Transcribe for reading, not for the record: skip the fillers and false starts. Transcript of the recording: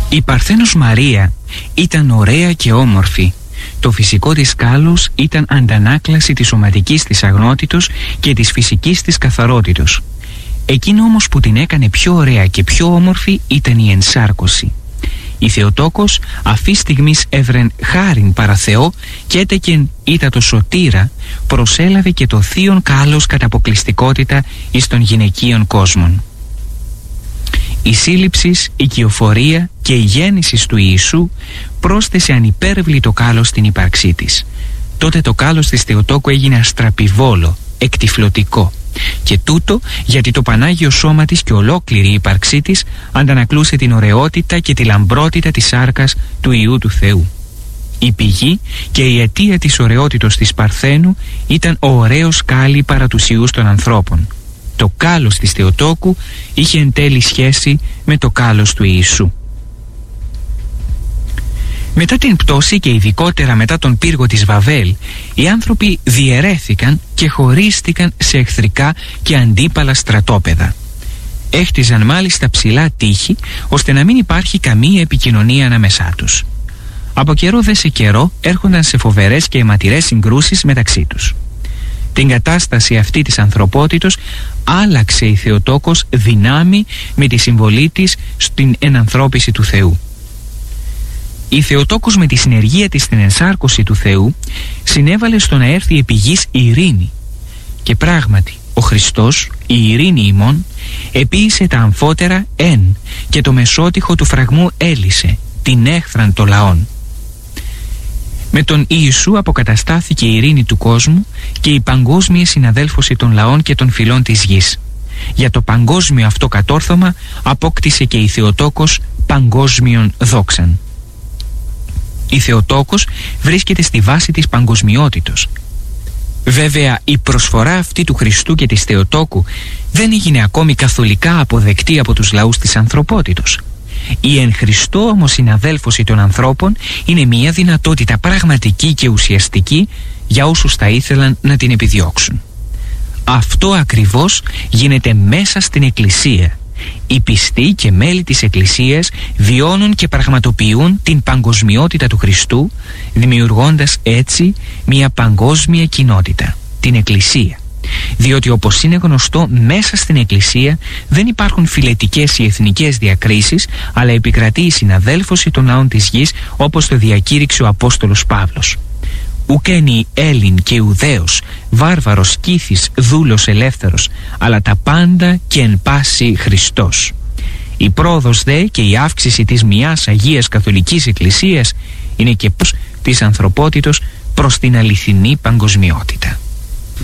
Η Παρθένος Μαρία ήταν ωραία και όμορφη. Το φυσικό της κάλος ήταν αντανάκλαση της σωματικής της αγνότητος και της φυσικής της καθαρότητος. Εκείνο όμως που την έκανε πιο ωραία και πιο όμορφη ήταν η ενσάρκωση. Η Θεοτόκος αυτή στιγμής έβρεν χάριν παρά Θεό και έτεκεν ήτα το σωτήρα προσέλαβε και το θείον κάλος κατά αποκλειστικότητα εις των γυναικείων κόσμων. Η σύλληψης, η κυοφορία και η γέννηση του Ιησού πρόσθεσε ανυπέρβλητο κάλος στην ύπαρξή της. Τότε το κάλος της Θεοτόκου έγινε αστραπιβόλο, εκτυφλωτικό. Και τούτο γιατί το Πανάγιο σώμα της και ολόκληρη η ύπαρξή της αντανακλούσε την ωραιότητα και τη λαμπρότητα της σάρκας του Υιού του Θεού. Η πηγή και η αιτία της ωραιότητος της Παρθένου ήταν ο ωραίος κάλλη παρά τους Υιούς των ανθρώπων. Το κάλος της Θεοτόκου είχε εν τέλει σχέση με το κάλος του Ιησού. Μετά την πτώση και ειδικότερα μετά τον πύργο της Βαβέλ, οι άνθρωποι διαιρέθηκαν και χωρίστηκαν σε εχθρικά και αντίπαλα στρατόπεδα. Έχτιζαν μάλιστα ψηλά τείχη ώστε να μην υπάρχει καμία επικοινωνία ανάμεσά τους. Από καιρό δε σε καιρό έρχονταν σε φοβερές και αιματηρές συγκρούσεις μεταξύ τους. Την κατάσταση αυτή της ανθρωπότητος άλλαξε η Θεοτόκος δυνάμει με τη συμβολή της στην ενανθρώπιση του Θεού. Η Θεοτόκος με τη συνεργία της στην ενσάρκωση του Θεού συνέβαλε στο να έρθει επί γης η ειρήνη. Και πράγματι ο Χριστός, η ειρήνη ημών, επίησε τα αμφότερα εν και το μεσότυχο του φραγμού έλυσε, την έχθραν των λαών. Με τον Ιησού αποκαταστάθηκε η ειρήνη του κόσμου και η παγκόσμια συναδέλφωση των λαών και των φυλών της γης. Για το παγκόσμιο αυτό κατόρθωμα απόκτησε και η Θεοτόκος παγκόσμιον δόξαν. Η Θεοτόκος βρίσκεται στη βάση της παγκοσμιότητος. Βέβαια η προσφορά αυτή του Χριστού και της Θεοτόκου δεν έγινε ακόμη καθολικά αποδεκτή από τους λαούς της ανθρωπότητος. Η εν Χριστώ όμως συναδέλφωση των ανθρώπων είναι μια δυνατότητα πραγματική και ουσιαστική για όσους θα ήθελαν να την επιδιώξουν. Αυτό ακριβώς γίνεται μέσα στην Εκκλησία. Οι πιστοί και μέλη της Εκκλησίας βιώνουν και πραγματοποιούν την παγκοσμιότητα του Χριστού, δημιουργώντας έτσι μια παγκόσμια κοινότητα, την Εκκλησία. Διότι όπως είναι γνωστό, μέσα στην Εκκλησία δεν υπάρχουν φιλετικές ή εθνικές διακρίσεις, αλλά επικρατεί η συναδέλφωση των λαών της γης, όπως το διακήρυξε ο Απόστολος Παύλος. Ουκένει Έλλην και Ιουδαίος, βάρβαρος, Σκύθης, δούλος, ελεύθερος, αλλά τα πάντα και εν πάση Χριστός. Η πρόοδος δε και η αύξηση της μιας Αγίας Καθολικής Εκκλησίας είναι και προς της ανθρωπότητος προς την αληθινή παγκοσμιότητα.